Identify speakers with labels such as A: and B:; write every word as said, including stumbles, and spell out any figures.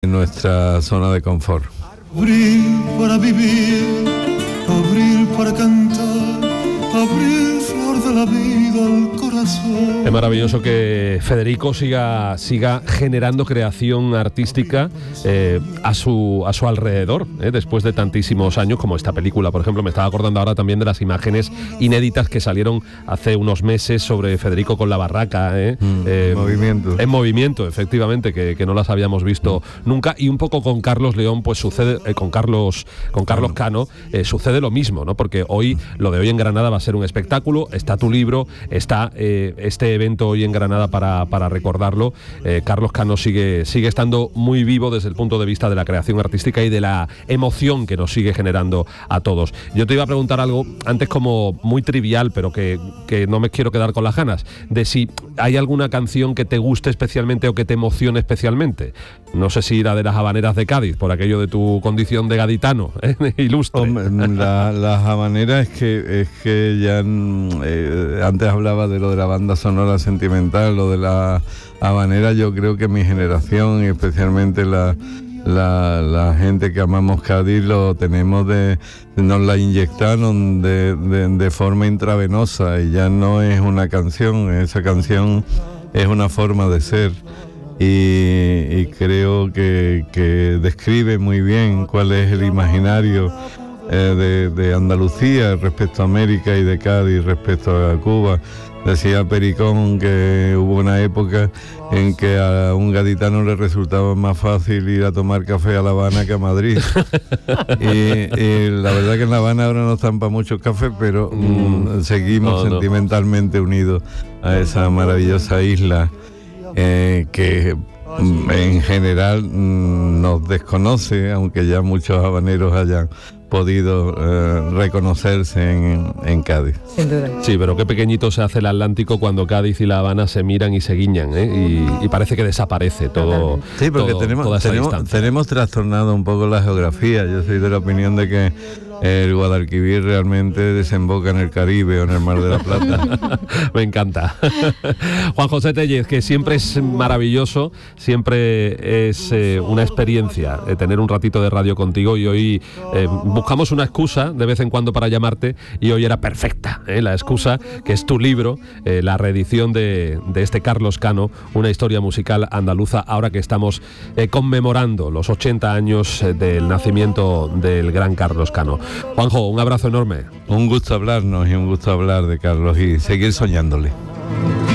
A: en nuestra zona de confort.
B: Abril para vivir, abril para cantar, abril flor de la vida al corazón.
C: Es maravilloso que Federico siga, siga generando creación artística eh, a, su, a su alrededor, eh, después de tantísimos años, como esta película, por ejemplo. Me estaba acordando ahora también de las imágenes inéditas que salieron hace unos meses sobre Federico con la barraca. Eh,
A: mm,
C: eh,
A: movimiento.
C: En movimiento, efectivamente, que, que no las habíamos visto mm. nunca. Y un poco con Carlos León, pues sucede, eh, con Carlos, con Carlos Cano, eh, sucede lo mismo, ¿no? Porque hoy, lo de hoy en Granada va a ser un espectáculo, está tu libro, está eh, este evento hoy en Granada para, para recordarlo. eh, Carlos Cano sigue, sigue estando muy vivo desde el punto de vista de la creación artística y de la emoción que nos sigue generando a todos. Yo te iba a preguntar algo antes como muy trivial, pero que, que no me quiero quedar con las ganas, de si hay alguna canción que te guste especialmente o que te emocione especialmente. No sé si la de las habaneras de Cádiz, por aquello de tu condición de gaditano, ¿eh? Ilustre.
A: Hombre, la, las habaneras es que, es que ya eh, antes hablaba de lo de la banda sonora sentimental, lo de la habanera. Yo creo que mi generación y especialmente la, la, la gente que amamos Cádiz lo tenemos de, nos la inyectaron de, de, de forma intravenosa y ya no es una canción, esa canción es una forma de ser. Y, y creo que, que describe muy bien cuál es el imaginario eh, de, de Andalucía respecto a América y de Cádiz respecto a Cuba. Decía Pericón que hubo una época en que a un gaditano le resultaba más fácil ir a tomar café a La Habana que a Madrid. y, y la verdad que en La Habana ahora no están para muchos cafés, pero mm, mm, seguimos no, sentimentalmente no. unidos a esa maravillosa isla. Eh, que en general mm, nos desconoce, aunque ya muchos habaneros hayan podido eh, reconocerse en, en Cádiz.
D: Sin duda.
C: Sí, pero qué pequeñito se hace el Atlántico cuando Cádiz y La Habana se miran y se guiñan, ¿eh? y, y parece que desaparece todo.
A: Sí, porque
C: todo,
A: tenemos, tenemos, tenemos trastornado un poco la geografía. Yo soy de la opinión de que el Guadalquivir realmente desemboca en el Caribe o en el Mar de la Plata.
C: Me encanta. Juan José Tellez, que siempre es maravilloso, siempre es eh, una experiencia eh, tener un ratito de radio contigo, y hoy eh, buscamos una excusa de vez en cuando para llamarte, y hoy era perfecta, ¿eh? La excusa, que es tu libro, eh, la reedición de, de este Carlos Cano, una historia musical andaluza, ahora que estamos eh, conmemorando los ochenta años eh, del nacimiento del gran Carlos Cano. Juanjo, un abrazo enorme.
A: Un gusto hablarnos y un gusto hablar de Carlos y seguir soñándole.